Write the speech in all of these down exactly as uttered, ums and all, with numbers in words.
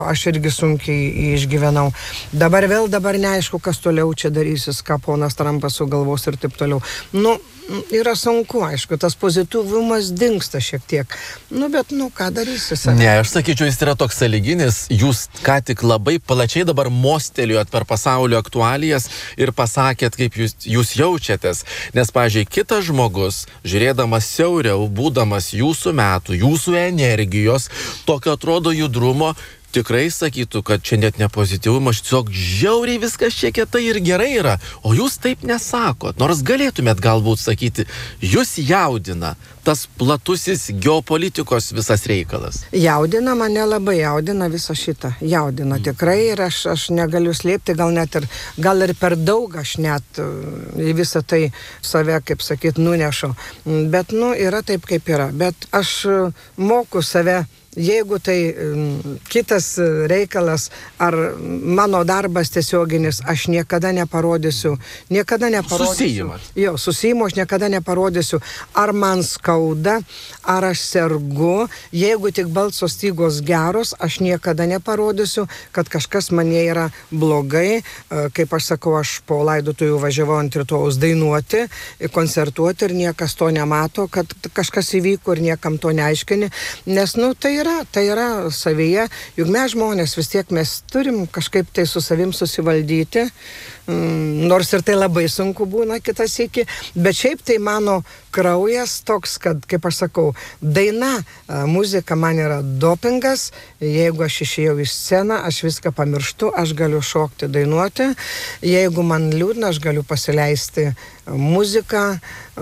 Aš irgi sunkiai išgyvenau. Dabar vėl dabar neaišku, kas toliau čia darysis, ką ponas Trumpas sugalvos ir taip toliau. Nu, yra sunku, aišku, tas pozityvumas dingsta šiek tiek. Nu, bet, nu, ką darysis? Ne, aš sakyčiau, jis yra toks sąlyginis. Jūs ką tik labai plačiai dabar mostelėjot per pasaulio aktualijas ir pasakėt, kaip jūs, jūs jaučiatės. Nes, pavyzdžiui, kitas žmogus, žiūrėdamas siauriau, būdamas jūsų metų, jūsų energijos, tokio atrodo judrumo, tikrai sakytų, kad čia net ne pozityvumas, tiesiog žiauriai viskas čia kietai ir gerai yra, o jūs taip nesakot. Nors galėtumėt galbūt sakyti, jūs jaudina tas platusis geopolitikos visas reikalas. Jaudina, mane labai jaudina visą šitą. Jaudina mm. tikrai ir aš, aš negaliu slėpti, gal net ir, gal ir per daug aš net į visą tai save, kaip sakyt, nunešu. Bet, nu, yra taip, kaip yra. Bet aš moku save. Jeigu tai kitas reikalas ar mano darbas tiesioginis, aš niekada neparodysiu, niekada neparodysiu. Susijimas. Jo, susijimu aš niekada neparodysiu, ar man skauda, ar aš sergu. Jeigu tik balso stygos geros, aš niekada neparodysiu, kad kažkas mane yra blogai. Kaip aš sakau, aš po laidotuvių važiavau ant rytojaus dainuoti, koncertuoti ir niekas to nemato, kad kažkas įvyko ir niekam to neaiškini, nes, nu, tai yra, tai yra savyje, juk mes žmonės vis tiek mes turim kažkaip tai su savim susivaldyti, mm, nors ir tai labai sunku būna kitas iki, bet šiaip tai mano kraujas toks, kad, kaip aš sakau, daina, muzika man yra dopingas, jeigu aš išėjau į sceną, aš viską pamirštu, aš galiu šokti, dainuoti, jeigu man liūdna, aš galiu pasileisti muziką,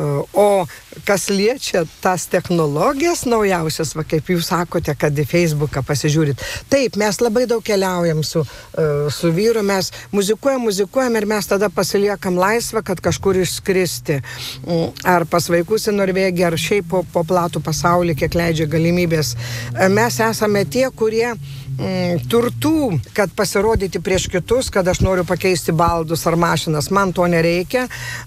o kas liečia tas technologijas naujausias, va, kaip jūs sakote, kad į Facebooką pasižiūrit. Taip, mes labai daug keliaujam su, su vyru, mes muzikuojam, muzikuojam ir mes tada pasiliekam laisvę, kad kažkur išskristi. Ar pas vaikus į Norvegiją, ar šiaip po, po platų pasaulį, kiek leidžia galimybės. Mes esame tie, kurie mm, turtų, kad pasirodyti prieš kitus, kad aš noriu pakeisti baldus ar mašinas, man to nereikia.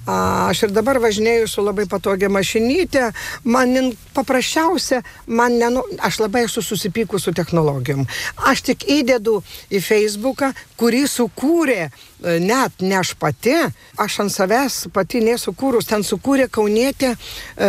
Aš ir dabar važinėju su labai patogia mašinytė, man paprasčiausia, man nenu, aš labai esu susipykus su technologijom. Aš tik įdedu į Facebooką, kurį sukūrė net ne aš pati, aš ant savęs pati nesukūrus, ten sukūrė kaunietė e,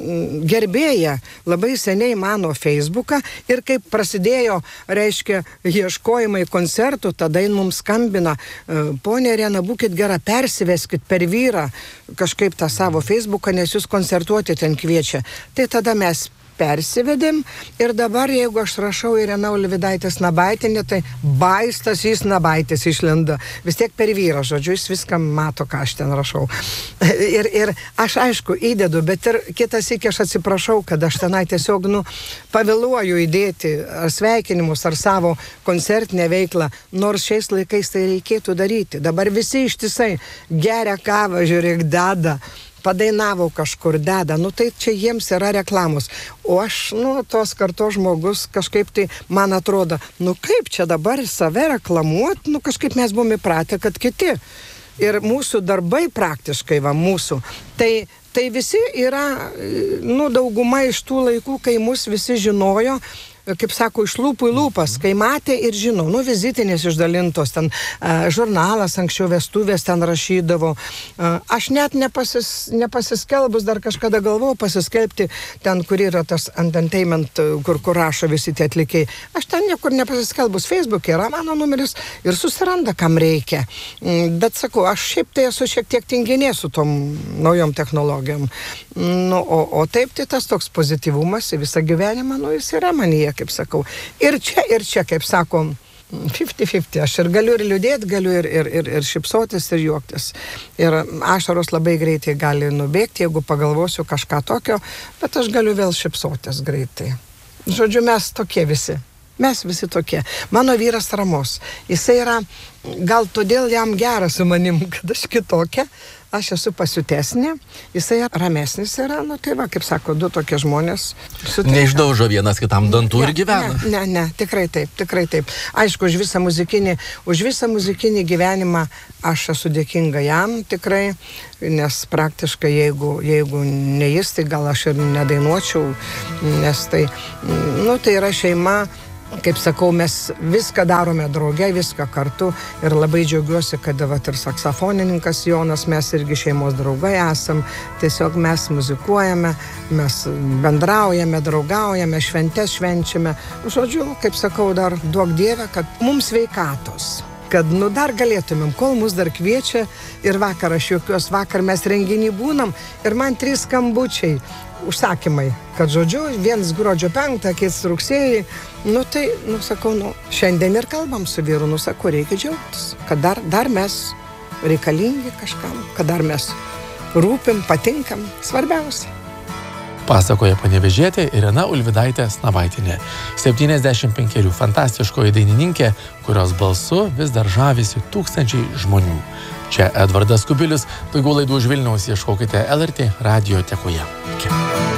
gerbėja labai seniai mano Facebooką ir kaip prasidėjo, reiškia, ieškojimai koncertų, tada jin mums skambina, e, ponė Irena, būkit gera, persiveskit per vyrą kažkaip tą savo Facebooką, nes jūs koncertuoti ten kviečia. Tai tada mes persivedėm ir dabar, jeigu aš rašau Irena Ulvydaitės Nabaitinė, tai baistas jis Nabaitis išlenda. Vis tiek per vyrą, žodžiu, jis viską mato, ką aš ten rašau. Ir, ir aš, aišku, įdedu, bet ir kitas iki aš atsiprašau, kad aš tenai tiesiog, nu, pavėluoju įdėti ar sveikinimus, ar savo koncertinę veiklą, nors šiais laikais tai reikėtų daryti. Dabar visi ištisai geria kavą, žiūrėk, deda, padainavo kažkur, deda, nu tai čia jiems yra reklamos. O aš, nu, tos kartos žmogus kažkaip tai, man atrodo, nu kaip čia dabar save reklamuoti, nu kažkaip mes buvome įpratę, kad kiti. Ir mūsų darbai praktiškai, va, mūsų, tai, tai visi yra, nu, dauguma iš tų laikų, kai mus visi žinojo, kaip sako, iš lūpų į lūpas, kai matė ir žino, nu, vizitinės išdalintos, ten uh, žurnalas, anksčiau vestuvės ten rašydavo. Uh, aš net nepasis, nepasiskelbus, dar kažkada galvojau pasiskelbti ten, kur yra tas entertainment, kur, kur rašo visi tie atlikėjai. Aš ten niekur nepasiskelbus, Facebook'e yra mano numeris ir susiranda, kam reikia. Mm, bet sakau, aš šiaip tai esu šiek tiek tinginė su tom naujom technologijom. Nu, o, o taip tai tas toks pozityvumas į visą gyvenimą, nu, jis yra manyje, kaip sakau. Ir čia, ir čia, kaip sakom, fifty fifty. Aš ir galiu ir liūdėti, galiu ir, ir, ir, ir šipsotis, ir juoktis. Ir ašaros labai greitai gali nubėgti, jeigu pagalvosiu kažką tokio, bet aš galiu vėl šipsotis greitai. Žodžiu, mes tokie visi. Mes visi tokie. Mano vyras ramus. Jisai yra, gal todėl jam geras su manim, kad aš kitokia. Aš esu pasiutesnė, jisai ramesnis yra, nu tai va, kaip sako, du tokie žmonės. Sutinka. Neišdaužo vienas kitam dantų ne, ir gyvena. Ne, ne, ne, tikrai taip, tikrai taip. Aišku, už visą muzikinį, už visą muzikinį gyvenimą aš esu dėkinga jam tikrai, nes praktiškai jeigu, jeigu ne jis, tai gal aš ir nedainuočiau, nes tai, nu tai yra šeima, kaip sakau, mes viską darome drauge, viską kartu ir labai džiaugiuosi, kad vat, ir saksofonininkas Jonas, mes irgi šeimos draugai esam, tiesiog mes muzikuojame, mes bendraujame, draugaujame, šventes švenčiame. Žodžiu, kaip sakau, dar duok Dieve, kad mums sveikatos. Kad nu dar galėtumėm, kol mus dar kviečia ir vakar aš jokios, vakar mes renginį būnam ir man trys skambučiai, užsakymai, kad žodžiu, vienas gruodžio penktą, kitas rugsėjį, nu tai, nu sakau, nu, šiandien ir kalbam su vyru, nu sakau, reikia džiaugtis, kad dar, dar mes reikalingi kažkam, kad dar mes rūpim, patinkam, svarbiausia. Pasakoja panevėžietė Irena Ulvidaitė Snabaitinė, septyniasdešimt penkerių fantastiškoji dainininkė, kurios balsu vis dar žavisi tūkstančiai žmonių. Čia Edvardas Kubilius, daugiau laidų už Vilniaus ieškokite L R T radiotekoje. Iki.